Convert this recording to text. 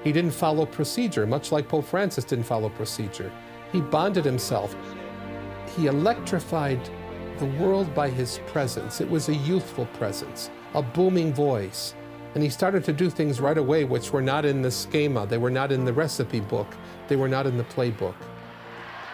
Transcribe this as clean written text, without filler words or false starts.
He didn't follow procedure, much like Pope Francis didn't follow procedure. He bonded himself. He electrified the world by his presence. It was a youthful presence, a booming voice. And he started to do things right away which were not in the schema. They were not in the recipe book. They were not in the playbook.